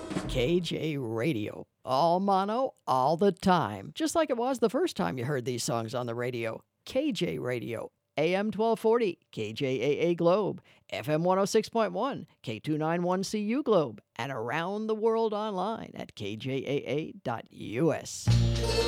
KJ Radio. All mono, all the time. Just like it was the first time you heard these songs on the radio. KJ Radio. AM 1240, KJAA Globe. FM 106.1, K291CU Globe. And around the world online at kjaa.us.